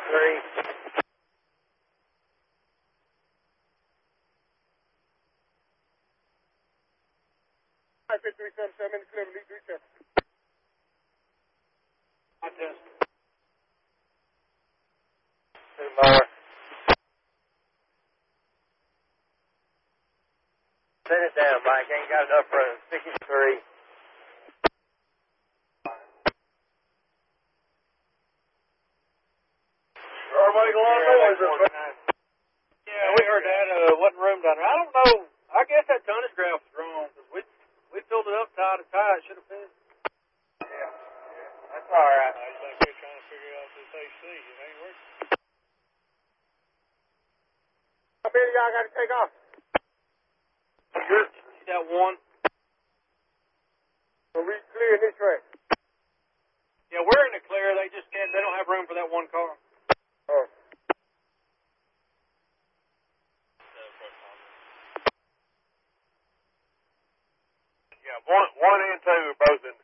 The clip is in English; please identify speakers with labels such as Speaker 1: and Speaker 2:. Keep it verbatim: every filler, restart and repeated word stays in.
Speaker 1: three.
Speaker 2: five three seven seven, clear, lead three seven.
Speaker 1: I test. Two more. Set it down, Mike. Ain't got enough room. sixty-three.
Speaker 2: Everybody go on noise.
Speaker 1: Yeah, we heard that. Uh, wasn't room down there. I don't know. I guess that tonnage graph was wrong. Cause we we filled it up tight to tight. Should have been.
Speaker 2: Yeah. Yeah. That's all right.
Speaker 3: I was like, we're trying to figure out this A C. It ain't working.
Speaker 2: How many of y'all got to take off?
Speaker 1: Good. You got one.
Speaker 2: So we clear this track.
Speaker 1: Yeah, we're in the clear. They just can't. They don't have room for that one car.
Speaker 2: Oh.
Speaker 3: Yeah, one, one and two are both in